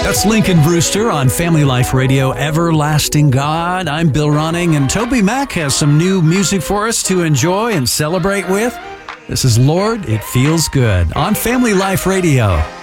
That's Lincoln Brewster on Family Life Radio, Everlasting God. I'm Bill Ronning, and Toby Mack has some new music for us to enjoy and celebrate with. This is Lord, It Feels Good on Family Life Radio.